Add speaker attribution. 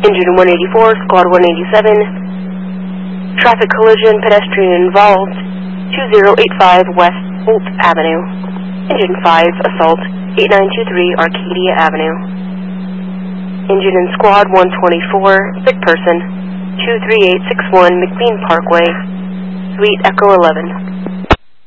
Speaker 1: Engine 184, Squad 187. Traffic collision, pedestrian involved. 2085 West Holt Avenue. Engine 5, Assault, 8923 Arcadia Avenue. Engine and Squad 124, sick person, 23861 McLean Parkway, Suite Echo 11.